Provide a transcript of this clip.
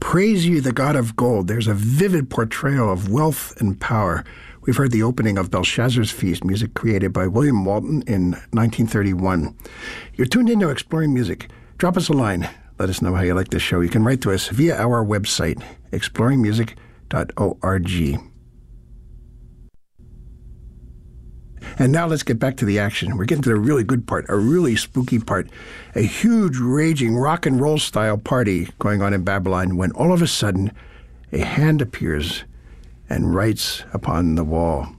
Praise you, the God of gold. There's a vivid portrayal of wealth and power. We've heard the opening of Belshazzar's Feast, music created by William Walton in 1931. You're tuned into Exploring Music. Drop us a line. Let us know how you like this show. You can write to us via our website, exploringmusic.org. And now let's get back to the action. We're getting to the really good part, a really spooky part. A huge, raging rock and roll style party going on in Babylon when all of a sudden a hand appears and writes upon the wall.